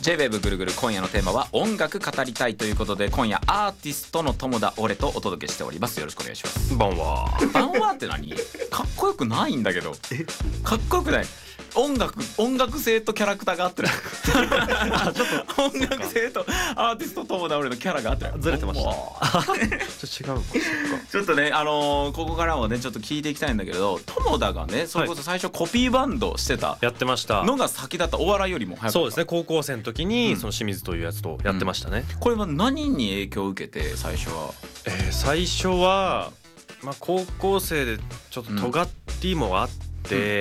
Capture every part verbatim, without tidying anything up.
ジェイウェーブ ぐるぐる、今夜のテーマは音楽語りたいということで、今夜アーティストの友田俺とお届けしております。よろしくお願いします。 バンワーバンワーって何？かっこよくないんだけど。え、かっこよくない。音楽音楽性とキャラクターが合ってないあ、ちょっと音楽性とアーティスト友田俺のキャラが合ってない。 ずれてましたちょっと違うか。 ちょっとね、あのー、ここからもねちょっと聞いていきたいんだけど、友田がねそれこそ最初コピーバンドしてた、 やってましたのが先だった。お笑いよりも早かった。 そうですね、高校生の時にその清水というやつとやってましたね、 うん、これは何に影響を受けて最初は？ えー、最初は、まあ、高校生でちょっと尖りもあって、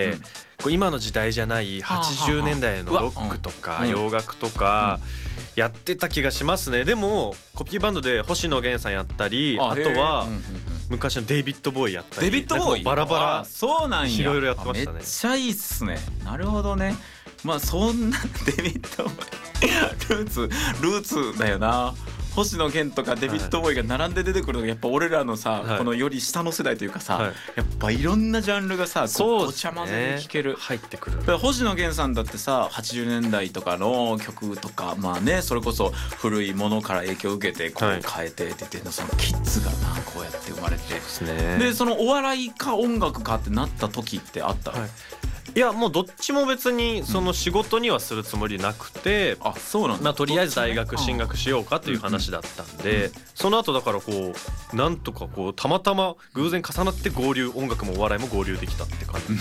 うんうんうん、こう今の時代じゃないはちじゅうねんだいのロックとか洋楽とかやってた気がしますね。でもコピーバンドで星野源さんやったり、あとは昔のデイビッド・ボーイやったり、 デイビッド・ボーイバラバラ、 そうなんや、 いろいろやってましたね。 めっちゃいいっすね。なるほどね。まあそんなデイビッド・ボーイルーツルーツだよな。星野源とかデビッド・ボーイが並んで出てくるのがやっぱ俺らのさ、はい、このより下の世代というかさ、はい、やっぱいろんなジャンルがさ、 そうごちゃ混ぜで聴ける、 入ってくる。 星野源さんだってさはちじゅうねんだいとかの曲とか、まあねそれこそ古いものから影響を受けてこう変えてって言って、そのキッズがなこうやって生まれて、 ですね。 でそのお笑いか音楽かってなった時ってあったの？はい、 いやもうどっちも別にその仕事にはするつもりなくて、 うん、あ、そうなんだ。 まあ、とりあえず大学進学しようかという話だったんで、うんうん、その後だからこうなんとかこうたまたま偶然重なって合流、音楽もお笑いも合流できたって感じです。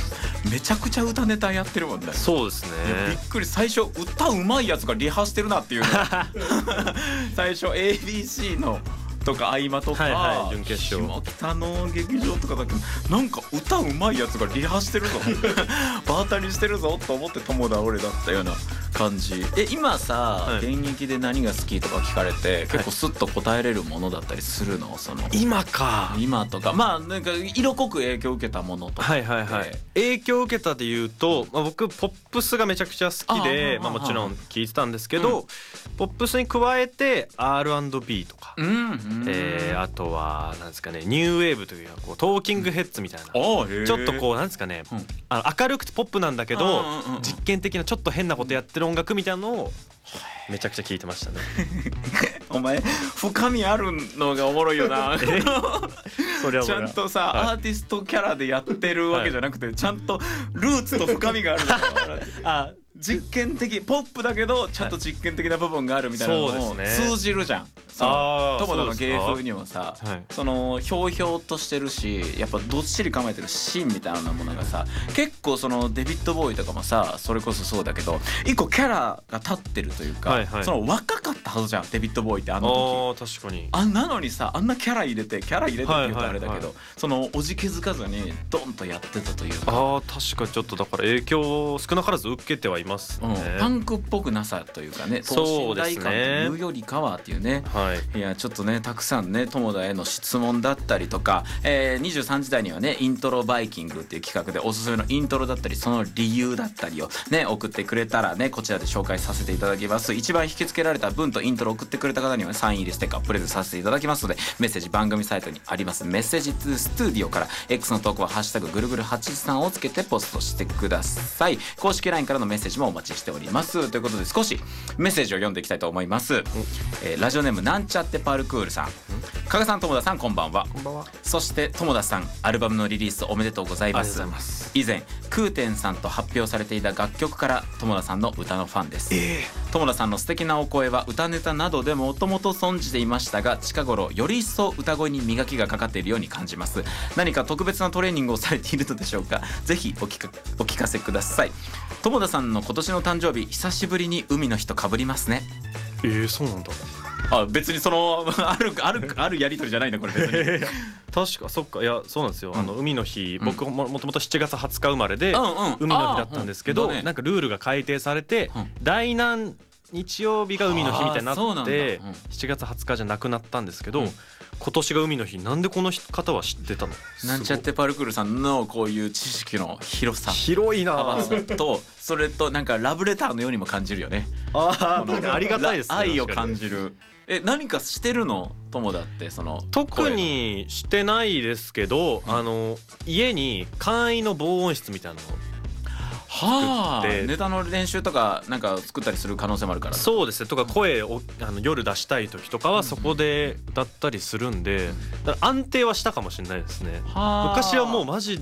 めちゃくちゃ歌ネタやってるもんね。 そうですね。 びっくり。最初歌うまいやつがリハしてるなっていう最初 エービーシー のとか合間とか、はいはい、準決勝下北の劇場とかだけど、なんか歌うまいやつがリハしてるぞバータリしてるぞと思って友田俺だったような感じ。え、今さ、はい、現役で何が好きとか聞かれて結構スッと答えれるものだったりするの？その今か今とか、まあなんか色濃く影響を受けたものとか。はいはいはい。 影響を受けたでいうと、まあ、僕ポップスがめちゃくちゃ好きで、まあ、もちろん聴いてたんですけど、うん、ポップスに加えて アールアンドビー とか、うん、えー、あとはなんですかね、ニューウェーブというこうトーキングヘッズみたいな、うん、ちょっとこうなんですかね、うん、あの明るくてポップなんだけど、うんうん、実験的なちょっと変なことやってる音楽みたいなのをめちゃくちゃ聴いてましたねお前深みあるのがおもろいよなそりゃちゃんとさ、はい、アーティストキャラでやってるわけじゃなくて、はい、ちゃんとルーツと深みがあるあ、実験的ポップだけどちゃんと実験的な部分があるみたいなのも通じるじゃん。友田の芸風にもさ、はい、そのひょうひょうとしてるし、やっぱどっしり構えてる芯みたいなものがさ、結構そのデビッド・ボーイとかもさそれこそそうだけど一個キャラが立ってるというか、はいはい、その若かったはずじゃんデビッド・ボーイってあの時。 あ、確かに。 あんなのにさ、あんなキャラ入れてキャラ入れてって言うとあれだけど、はいはいはい、そのおじけづかずにドンとやってたというか。 あ、確かにちょっとだから影響を少なからず受けてはいますね、 うん、パンクっぽくなさというかね、等身大感というよりかはっていうね、はい、いやちょっとねたくさんね友田への質問だったりとか、えー、にじゅうさんじ台にはねイントロバイキングっていう企画でおすすめのイントロだったりその理由だったりをね送ってくれたらねこちらで紹介させていただきます。一番引き付けられた文とイントロを送ってくれた方には、ね、サイン入りステッカープレゼントさせていただきますので、メッセージ番組サイトにありますメッセージトゥストゥディオから X の投稿はハッシュタグぐるぐるはちじゅうさんをつけてポストしてください。公式 ライン からのメッセージもお待ちしておりますということで、少しメッセージを読んでいきたいと思います、えー、ラジオネームなんちゃってパルクールさん、加賀さん友田さんこんばんは。 こんばんは。 そして友田さんアルバムのリリースおめでとうございます。以前クーテンさんと発表されていた楽曲から友田さんの歌のファンです、えー、友田さんの素敵なお声は歌ネタなどでもともと存じていましたが、近頃より一層歌声に磨きがかかっているように感じます。何か特別なトレーニングをされているのでしょうか。ぜひお聞か、お聞かせください。友田さんの今年の誕生日久しぶりに海の日と被りますね。 えー、そうなんだ。 あ、別にそのあるあるあるやり取りじゃないんだこれ別に確かそっか、いやそうなんですよ、うん、あの海の日、うん、僕ももともとしちがつはつか生まれで、うんうん、海の日だったんですけど、うんね、なんかルールが改定されて、うん、第何日曜日が海の日みたいになって、うん、しちがつはつかじゃなくなったんですけど、うん、今年が海の日。なんでこの方は知ってたの？ なんちゃってパルクールさんのこういう知識の広さ、 広いなとそれとなんかラブレターのようにも感じるよね。 ああ、ありがたいですね。 愛を感じる。え、何かしてるの友達って？その特にしてないですけど、うん、あの家に簡易の防音室みたいなの作って、 ネタの練習とかなんか作ったりする可能性もあるから。 そうですね。とか声をあの夜出したい時とかはそこで歌ったりするんで、だから安定はしたかもしれないですね。昔はもうマジで